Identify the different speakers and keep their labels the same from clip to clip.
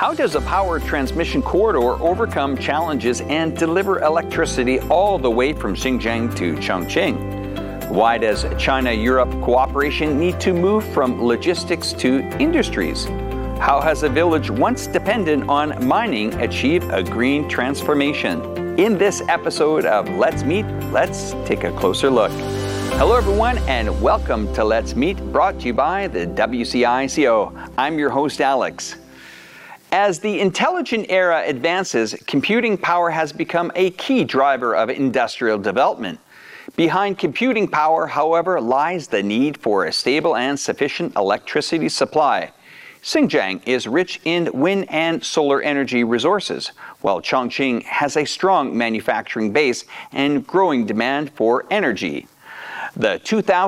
Speaker 1: How does a power transmission corridor overcome challenges and deliver electricity all the way from Xinjiang to Chongqing? Why does China-Europe cooperation need to move from logistics to industries? How has a village once dependent on mining achieved a green transformation? In this episode of Let's Meet, let's take a closer look. Hello everyone and welcome to Let's Meet, brought to you by the WCICO. I'm your host Alex. As the intelligent era advances, computing power has become a key driver of industrial development. Behind computing power, however, lies the need for a stable and sufficient electricity supply. Xinjiang is rich in wind and solar energy resources, while Chongqing has a strong manufacturing base and growing demand for energy. The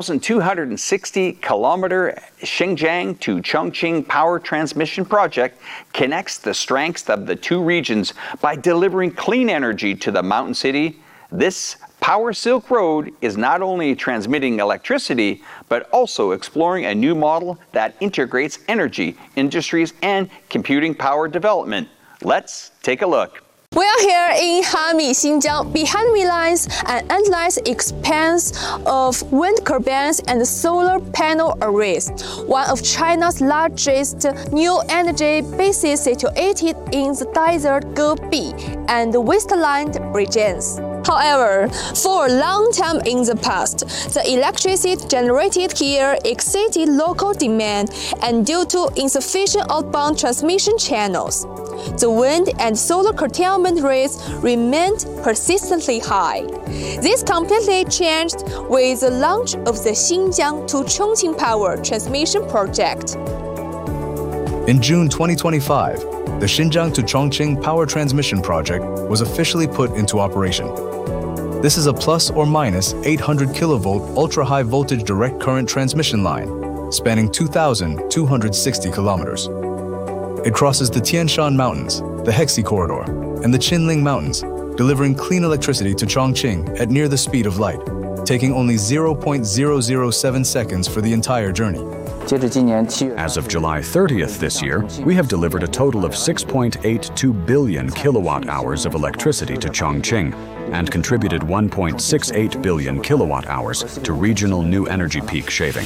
Speaker 1: 2,260-kilometer Xinjiang to Chongqing power transmission project connects the strengths of the two regions by delivering clean energy to the mountain city. This Power Silk Road is not only transmitting electricity, but also exploring a new model that integrates energy, industries, and computing power development. Let's take a look.
Speaker 2: We are here in Hami, Xinjiang. Behind me lies an endless expanse of wind turbines and solar panel arrays, one of China's largest new energy bases situated in the desert Gobi and wasteland regions. However, for a long time in the past, the electricity generated here exceeded local demand, and due to insufficient outbound transmission channels, the wind and solar curtailment rates remained persistently high. This completely changed with the launch of the Xinjiang to Chongqing Power Transmission Project.
Speaker 3: In June 2025, the Xinjiang to Chongqing Power Transmission Project was officially put into operation. This is a plus or minus 800 kilovolt ultra-high voltage direct current transmission line spanning 2,260 kilometers. It crosses the Tian Shan Mountains, the Hexi Corridor, and the Qinling Mountains, delivering clean electricity to Chongqing at near the speed of light, taking only 0.007 seconds for the entire journey.
Speaker 4: As of July 30th this year, we have delivered a total of 6.82 billion kilowatt hours of electricity to Chongqing and contributed 1.68 billion kilowatt hours to regional new energy peak shaving.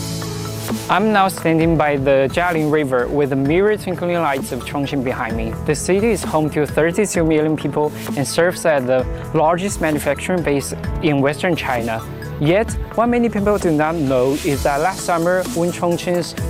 Speaker 5: I'm now standing by the Jialing River with the mirror twinkling lights of Chongqing behind me. The city is home to 32 million people and serves as the largest manufacturing base in Western China. Yet, what many people do not know is that last summer, when Chongqing's